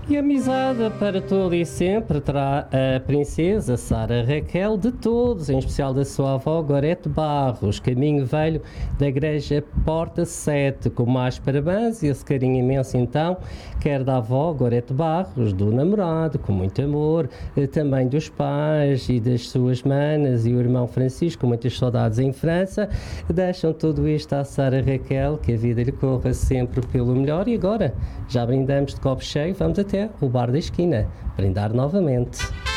E amizade para todo e sempre terá a princesa Sara Raquel de todos, em especial da sua avó Gorete Barros, caminho velho da igreja Porta 7, com mais parabéns e esse carinho imenso então, quer da avó Gorete Barros, do namorado, com muito amor, também dos pais e das suas manas e o irmão Francisco, com muitas saudades em França, deixam tudo isto à Sara Raquel, que a vida lhe corra sempre pelo melhor. E agora, já brindamos de copo cheio, vamos até o bar da esquina, brindar novamente.